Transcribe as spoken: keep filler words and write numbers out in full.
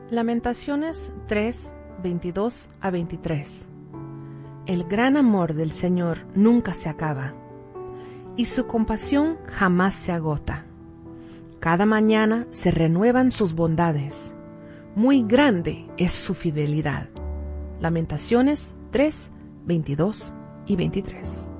Lamentaciones tres, veintidós a veintitrés. El gran amor del Señor nunca se acaba, y su compasión jamás se agota. Cada mañana se renuevan sus bondades. Muy grande es su fidelidad. Lamentaciones tres, veintidós y veintitrés.